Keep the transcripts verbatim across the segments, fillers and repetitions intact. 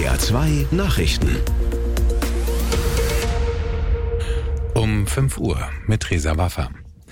R zwei Nachrichten. Um fünf Uhr mit Reza Waffa.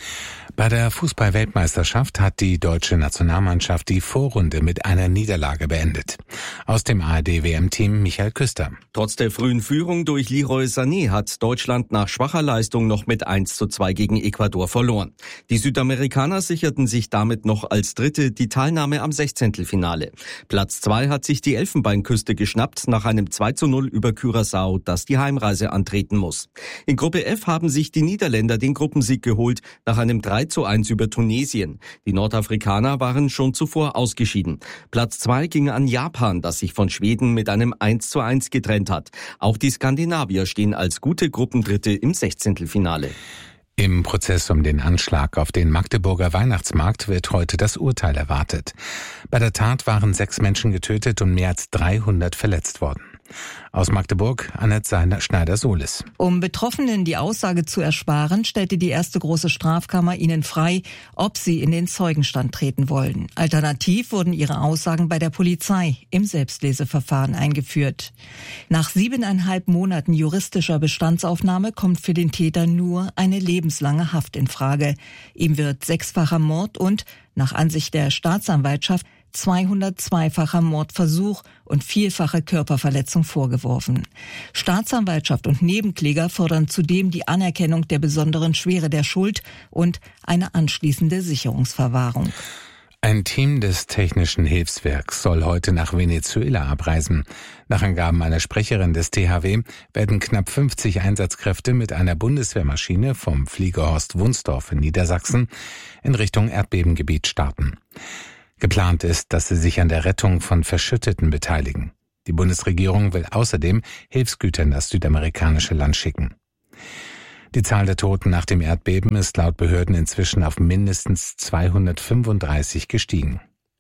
Bei der Fußball-Weltmeisterschaft hat die deutsche Nationalmannschaft die Vorrunde mit einer Niederlage beendet. Aus dem A R D-W M-Team Michael Küster. Trotz der frühen Führung durch Leroy Sané hat Deutschland nach schwacher Leistung noch mit eins zu zwei gegen Ecuador verloren. Die Südamerikaner sicherten sich damit noch als Dritte die Teilnahme am Sechzehntelfinale. Platz zwei hat sich die Elfenbeinküste geschnappt nach einem zwei zu null über Curaçao, das die Heimreise antreten muss. In Gruppe F haben sich die Niederländer den Gruppensieg geholt nach einem drei zu eins über Tunesien. Die Nordafrikaner waren schon zuvor ausgeschieden. Platz zwei ging an Japan, das sich von Schweden mit einem eins zu eins getrennt hat. Auch die Skandinavier stehen als gute Gruppendritte im Sechzehntelfinale. Im Prozess um den Anschlag auf den Magdeburger Weihnachtsmarkt wird heute das Urteil erwartet. Bei der Tat waren sechs Menschen getötet und mehr als dreihundert verletzt worden. Aus Magdeburg, Annette Schneider-Solis. Um Betroffenen die Aussage zu ersparen, stellte die erste große Strafkammer ihnen frei, ob sie in den Zeugenstand treten wollen. Alternativ wurden ihre Aussagen bei der Polizei im Selbstleseverfahren eingeführt. Nach siebeneinhalb Monaten juristischer Bestandsaufnahme kommt für den Täter nur eine lebenslange Haft in Frage. Ihm wird sechsfacher Mord und, nach Ansicht der Staatsanwaltschaft, zweihundertzweifacher Mordversuch und vielfache Körperverletzung vorgeworfen. Staatsanwaltschaft und Nebenkläger fordern zudem die Anerkennung der besonderen Schwere der Schuld und eine anschließende Sicherungsverwahrung. Ein Team des Technischen Hilfswerks soll heute nach Venezuela abreisen. Nach Angaben einer Sprecherin des T H W werden knapp fünfzig Einsatzkräfte mit einer Bundeswehrmaschine vom Flieger Horst Wunsdorf in Niedersachsen in Richtung Erdbebengebiet starten. Geplant ist, dass sie sich an der Rettung von Verschütteten beteiligen. Die Bundesregierung will außerdem Hilfsgüter in das südamerikanische Land schicken. Die Zahl der Toten nach dem Erdbeben ist laut Behörden inzwischen auf mindestens zweihundertfünfunddreißig gestiegen.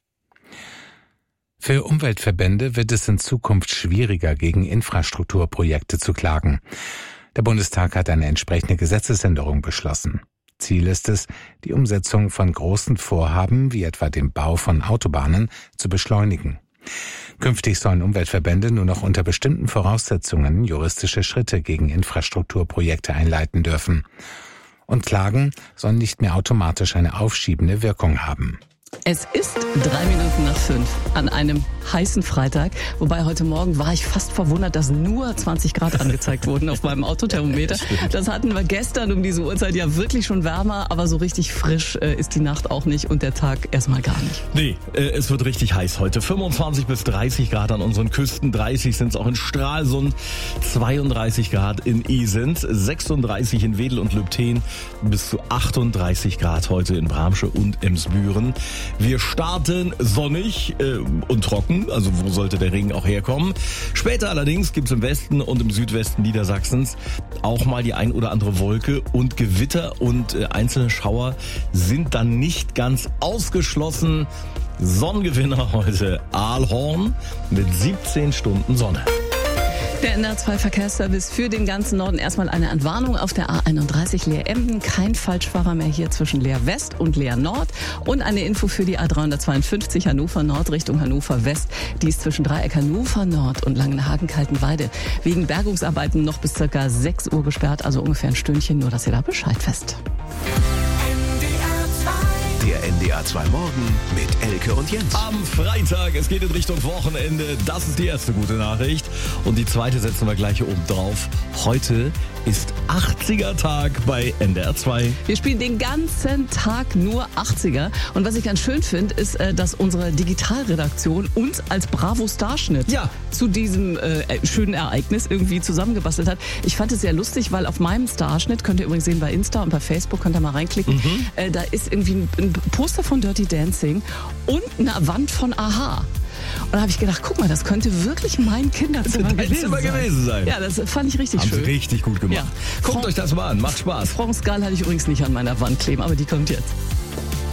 Für Umweltverbände wird es in Zukunft schwieriger, gegen Infrastrukturprojekte zu klagen. Der Bundestag hat eine entsprechende Gesetzesänderung beschlossen. Ziel ist es, die Umsetzung von großen Vorhaben, wie etwa dem Bau von Autobahnen, zu beschleunigen. Künftig sollen Umweltverbände nur noch unter bestimmten Voraussetzungen juristische Schritte gegen Infrastrukturprojekte einleiten dürfen. Und Klagen sollen nicht mehr automatisch eine aufschiebende Wirkung haben. Es ist drei Minuten nach fünf an einem heißen Freitag. Wobei heute Morgen war ich fast verwundert, dass nur zwanzig Grad angezeigt wurden auf meinem Autothermometer. Das hatten wir gestern um diese Uhrzeit ja wirklich schon wärmer, aber so richtig frisch äh, ist die Nacht auch nicht und der Tag erstmal gar nicht. Nee, äh, es wird richtig heiß heute. fünfundzwanzig bis dreißig Grad an unseren Küsten, dreißig sind es auch in Stralsund, zweiunddreißig Grad in Isens, sechsunddreißig in Wedel und Lübten, bis zu achtunddreißig Grad heute in Bramsche und Emsbüren. Wir starten sonnig äh, und trocken, also wo sollte der Regen auch herkommen. Später allerdings gibt es im Westen und im Südwesten Niedersachsens auch mal die ein oder andere Wolke und Gewitter und äh, einzelne Schauer sind dann nicht ganz ausgeschlossen. Sonnengewinner heute Aalhorn mit siebzehn Stunden Sonne. Der N R zwei Verkehrsservice für den ganzen Norden. Erstmal eine Entwarnung auf der A einunddreißig Leer-Emden. Kein Falschfahrer mehr hier zwischen Leer West und Leer Nord. Und eine Info für die A dreihundertzweiundfünfzig Hannover Nord Richtung Hannover West. Die ist zwischen Dreieck Hannover Nord und Langenhagen-Kaltenweide wegen Bergungsarbeiten noch bis circa sechs Uhr gesperrt. Also ungefähr ein Stündchen, nur dass ihr da Bescheid wisst. Der N D R zwei Morgen mit Elke und Jens. Am Freitag, es geht in Richtung Wochenende. Das ist die erste gute Nachricht. Und die zweite setzen wir gleich hier oben drauf. Heute ist achtziger-Tag bei N D R zwei. Wir spielen den ganzen Tag nur achtziger. Und was ich ganz schön finde, ist, dass unsere Digitalredaktion uns als Bravo-Starschnitt ja. zu diesem äh, schönen Ereignis irgendwie zusammengebastelt hat. Ich fand es sehr lustig, weil auf meinem Starschnitt, könnt ihr übrigens sehen bei Insta und bei Facebook, könnt ihr mal reinklicken, mhm. äh, da ist irgendwie ein, ein Poster von Dirty Dancing und eine Wand von Aha. Und da habe ich gedacht, guck mal, das könnte wirklich mein Kinderzimmer gewesen, sein. gewesen sein. Ja, das fand ich richtig Haben schön. Sie richtig gut gemacht. Ja. Guckt Fran- euch das mal an, macht Spaß. France Gall hatte ich übrigens nicht an meiner Wand kleben, aber die kommt jetzt.